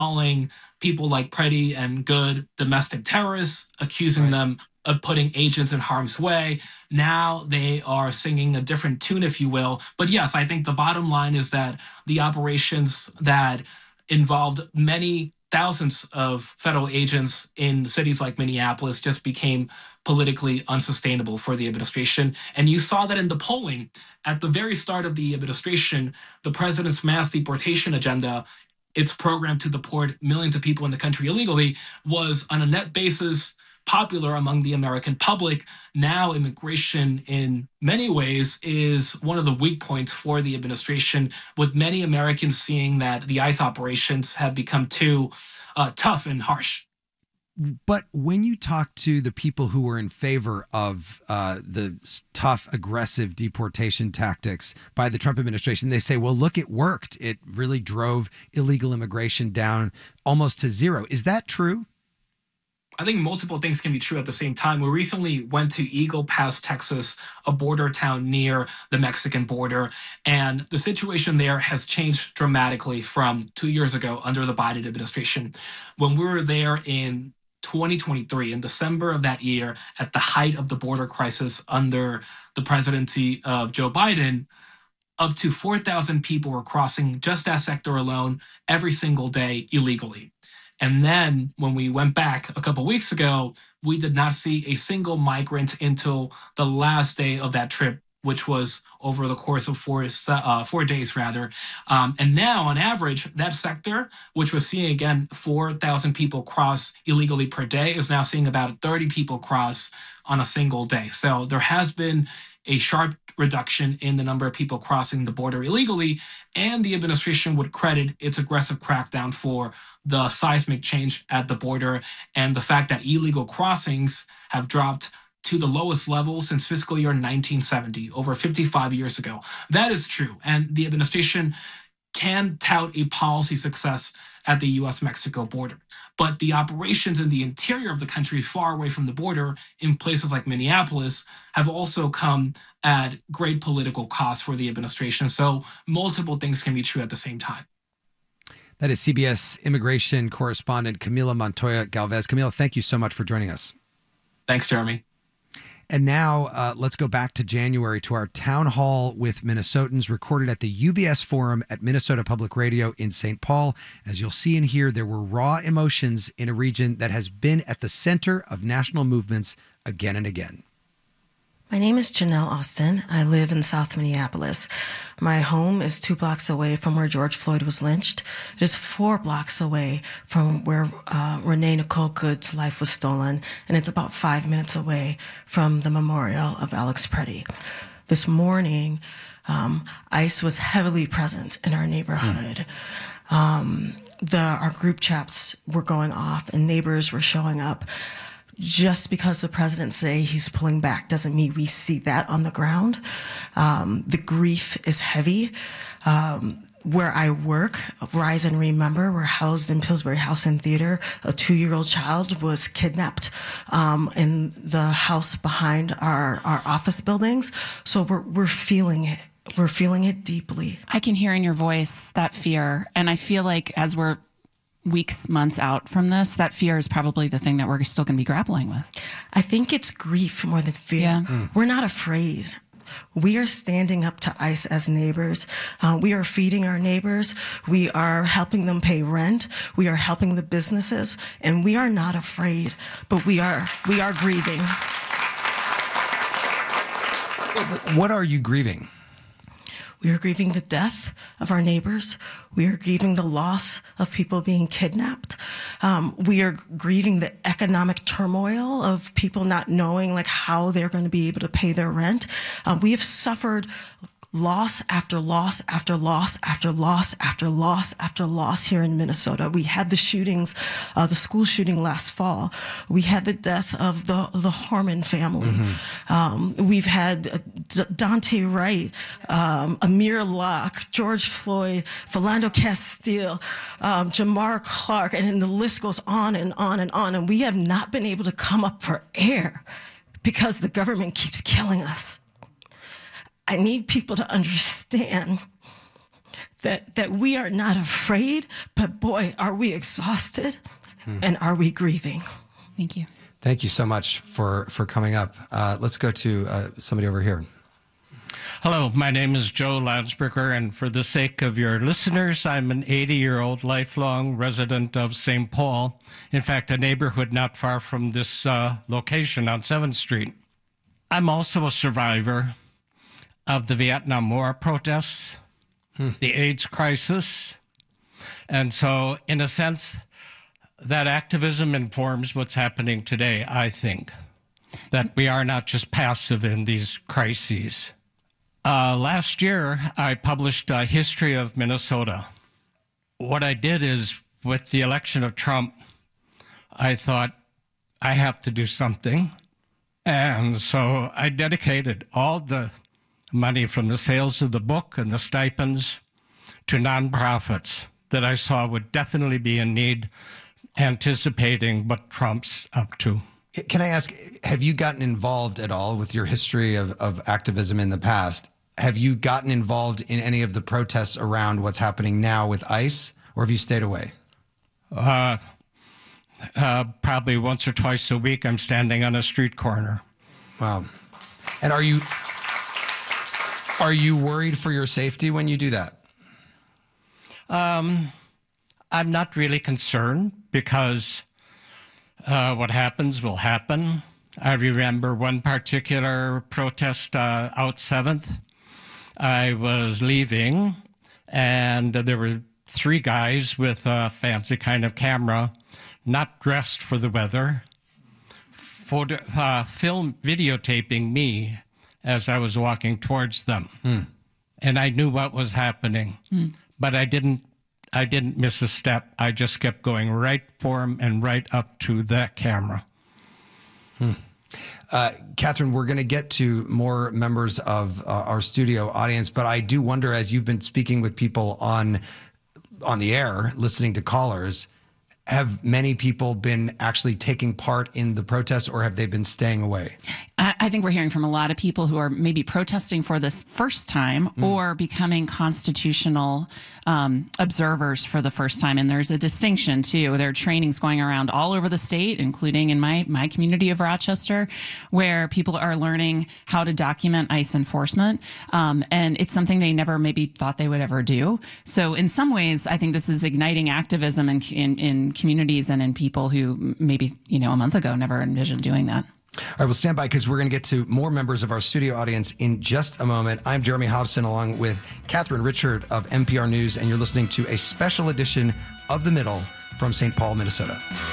calling people like Preddy and Good domestic terrorists, accusing them of putting agents in harm's way. Now they are singing a different tune, if you will. But yes, I think the bottom line is that the operations that involved many thousands of federal agents in cities like Minneapolis just became politically unsustainable for the administration. And you saw that in the polling at the very start of the administration, the president's mass deportation agenda, its program to deport millions of people in the country illegally, was on a net basis popular among the American public. Now, immigration in many ways is one of the weak points for the administration, with many Americans seeing that the ICE operations have become too tough and harsh. But when you talk to the people who were in favor of the tough, aggressive deportation tactics by the Trump administration, they say, well, look, it worked. It really drove illegal immigration down almost to zero. Is that true? I think multiple things can be true at the same time. We recently went to Eagle Pass, Texas, a border town near the Mexican border, and the situation there has changed dramatically from 2 years ago under the Biden administration. When we were there in 2023, in December of that year, at the height of the border crisis under the presidency of Joe Biden, up to 4,000 people were crossing just that sector alone every single day illegally. And then when we went back a couple weeks ago, we did not see a single migrant until the last day of that trip, which was over the course of 4 days, rather. And now, on average, that sector, which was seeing, again, 4,000 people cross illegally per day, is now seeing about 30 people cross on a single day. So there has been a sharp reduction in the number of people crossing the border illegally, and the administration would credit its aggressive crackdown for the seismic change at the border and the fact that illegal crossings have dropped to the lowest level since fiscal year 1970, over 55 years ago. That is true, and the administration can tout a policy success at the U.S.-Mexico border. But the operations in the interior of the country, far away from the border, in places like Minneapolis, have also come at great political cost for the administration. So multiple things can be true at the same time. That is CBS immigration correspondent Camila Montoya Galvez. Camila, thank you so much for joining us. Thanks, Jeremy. And now let's go back to January, to our town hall with Minnesotans recorded at the UBS Forum at Minnesota Public Radio in St. Paul. As you'll see and hear, there were raw emotions in a region that has been at the center of national movements again and again. My name is Janelle Austin. I live in South Minneapolis. My home is 2 blocks away from where George Floyd was lynched. It is 4 blocks away from where Renee Nicole Good's life was stolen, and it's about 5 minutes away from the memorial of Alex Preddy. This morning, ICE was heavily present in our neighborhood. Our group chats were going off, and neighbors were showing up. Just because the president say he's pulling back doesn't mean we see that on the ground. The grief is heavy. Where I work, Rise and Remember, we're housed in Pillsbury House and Theater. A 2-year-old child was kidnapped in the house behind our office buildings. So we're feeling it. We're feeling it deeply. I can hear in your voice that fear. And I feel like as we're weeks, months out from this, that fear is probably the thing that we're still going to be grappling with. I think it's grief more than fear. Yeah. We're not afraid. We are standing up to ICE as neighbors. We are feeding our neighbors. We are helping them pay rent. We are helping the businesses, and we are not afraid, but we are grieving. What are you grieving? We are grieving the death of our neighbors. We are grieving the loss of people being kidnapped. We are grieving the economic turmoil of people not knowing how they're going to be able to pay their rent. We have suffered loss after loss after loss after loss after loss after loss here in Minnesota. We had the shootings, the school shooting last fall. We had the death of the Harmon family. Mm-hmm. We've had Dante Wright, Amir Locke, George Floyd, Philando Castile, Jamar Clark, and then the list goes on and on and on. And we have not been able to come up for air because the government keeps killing us. I need people to understand that we are not afraid, but boy, are we exhausted and are we grieving? Thank you. Thank you so much for coming up. Let's go to somebody over here. Hello, my name is Joe Landsberger, and for the sake of your listeners, I'm an 80-year-old lifelong resident of St. Paul. In fact, a neighborhood not far from this location on 7th Street. I'm also a survivor of the Vietnam War protests, the AIDS crisis, and so, in a sense, that activism informs what's happening today, I think, that we are not just passive in these crises. Last year, I published a history of Minnesota. What I did is, with the election of Trump, I thought, I have to do something. And so I dedicated all the money from the sales of the book and the stipends to nonprofits that I saw would definitely be in need, anticipating what Trump's up to. Can I ask, have you gotten involved at all with your history of activism in the past? Have you gotten involved in any of the protests around what's happening now with ICE, or have you stayed away? Probably once or twice a week, I'm standing on a street corner. Wow. And are you worried for your safety when you do that? I'm not really concerned because what happens will happen. I remember one particular protest out 7th. I was leaving, and there were 3 guys with a fancy kind of camera, not dressed for the weather, videotaping me as I was walking towards them. And I knew what was happening, but I didn't miss a step. I just kept going right for them and right up to that camera. Catherine, we're going to get to more members of our studio audience, but I do wonder, as you've been speaking with people on the air, listening to callers, have many people been actually taking part in the protests, or have they been staying away? I think we're hearing from a lot of people who are maybe protesting for this first time or becoming constitutional observers for the first time. And there's a distinction, too. There are trainings going around all over the state, including in my community of Rochester, where people are learning how to document ICE enforcement. And it's something they never maybe thought they would ever do. So in some ways, I think this is igniting activism in communities and in people who maybe, a month ago never envisioned doing that. All right, well, stand by, because we're going to get to more members of our studio audience in just a moment. I'm Jeremy Hobson, along with Catherine Richard of NPR News, and you're listening to a special edition of The Middle from St. Paul, Minnesota.